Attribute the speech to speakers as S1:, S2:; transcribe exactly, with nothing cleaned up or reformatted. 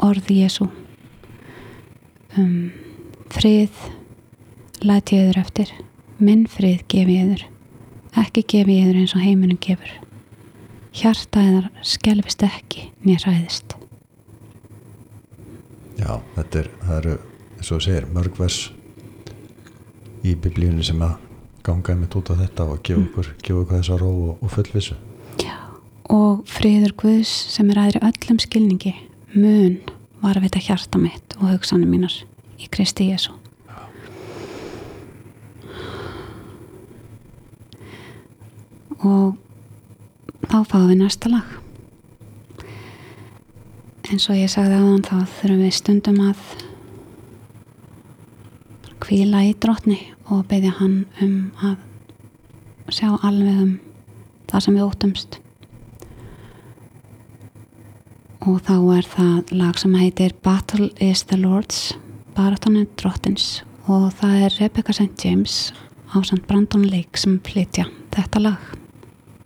S1: orð Jesú um, frið læt ég yður eftir, minn frið gefi ég yður, ekki gefi ég yður eins og heiminum gefur, hjarta yðar skelfist ekki né hræðist.
S2: Já, þetta er, það eru eins og þú segir, mörg vers í biblíunni sem að ganga einmitt út á þetta og gefa okkur, mm. gefa okkur þessa ró og, og fullvissu.
S1: Já, og friður Guðs sem er aðri öllum skilningi mun varðveita hjarta mitt og hugsanir mínar í Kristi Jesú. Og þá fáum við næsta lag. Eins og ég sagði áðan, þá þurfum við stundum að hvíla í Drottni og biðja hann um að sjá alveg um það sem við óttumst. Og þá er það lag sem heitir Battle is the Lord's, baráttan er Drottins, og það er Rebecca Saint James ásamt Brandon Lake sem flytja þetta lag.